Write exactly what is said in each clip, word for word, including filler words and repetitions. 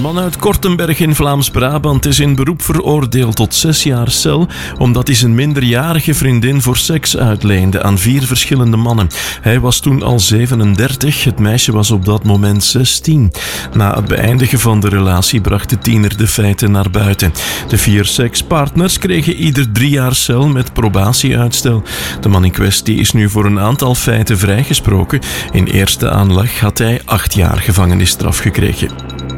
man uit Kortenberg in Vlaams-Brabant is in beroep veroordeeld tot zes jaar cel, omdat hij zijn minderjarige vriendin voor seks uitleende aan vier verschillende mannen. Hij was toen al zevenendertig, het meisje was op dat moment zestien. Na het beëindigen van de relatie bracht de tiener de feiten naar buiten. De vier sekspartners kregen ieder drie jaar cel met probatieuitstel. De man in kwestie is nu voor een aantal feiten vrijgesproken. In eerste aanleg had hij acht jaar gevangenisstraf gekregen.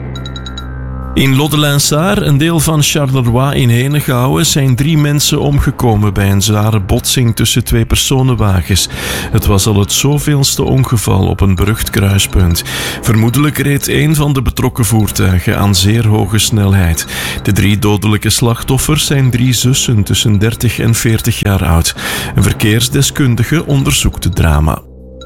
In Lodelain-Saar, een deel van Charleroi in Henegouwen, zijn drie mensen omgekomen bij een zware botsing tussen twee personenwagens. Het was al het zoveelste ongeval op een berucht kruispunt. Vermoedelijk reed een van de betrokken voertuigen aan zeer hoge snelheid. De drie dodelijke slachtoffers zijn drie zussen tussen dertig en veertig jaar oud. Een verkeersdeskundige onderzoekt het drama.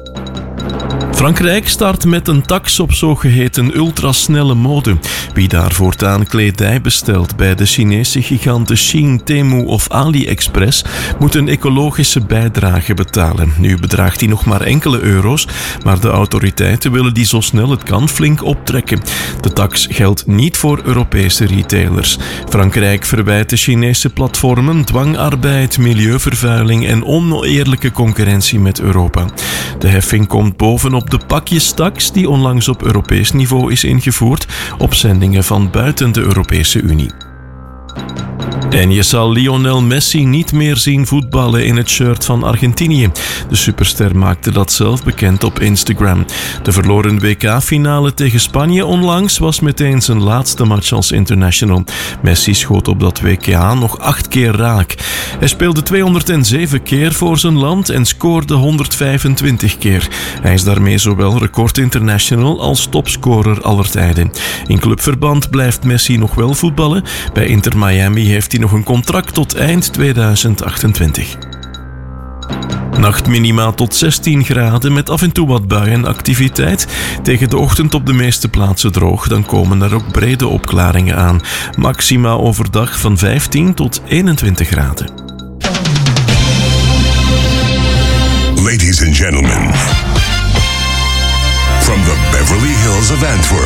Frankrijk start met een tax op zogeheten ultrasnelle mode. Wie daar voortaan kledij bestelt bij de Chinese giganten Shein, Temu of AliExpress moet een ecologische bijdrage betalen. Nu bedraagt die nog maar enkele euro's, maar de autoriteiten willen die zo snel het kan flink optrekken. De tax geldt niet voor Europese retailers. Frankrijk verwijt de Chinese platformen dwangarbeid, milieuvervuiling en oneerlijke concurrentie met Europa. De heffing komt bovenop de pakjestax die onlangs op Europees niveau is ingevoerd op zendingen van buiten de Europese Unie. En je zal Lionel Messi niet meer zien voetballen in het shirt van Argentinië. De superster maakte dat zelf bekend op Instagram. De verloren W K-finale tegen Spanje onlangs was meteen zijn laatste match als international. Messi schoot op dat W K nog acht keer raak. Hij speelde tweehonderdzeven keer voor zijn land en scoorde honderdvijfentwintig keer. Hij is daarmee zowel record international als topscorer aller tijden. In clubverband blijft Messi nog wel voetballen. Bij Inter Miami heeft hij nog een contract tot eind tweeduizend achtentwintig. Nachtminima tot zestien graden met af en toe wat buienactiviteit. Tegen de ochtend op de meeste plaatsen droog, dan komen er ook brede opklaringen aan. Maxima overdag van vijftien tot eenentwintig graden. Ladies and gentlemen, from the Beverly Hills of Antwerp.